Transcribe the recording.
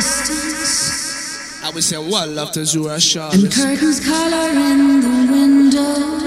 distance. I would say one love to Zura Shaw. And curtains coloring the window.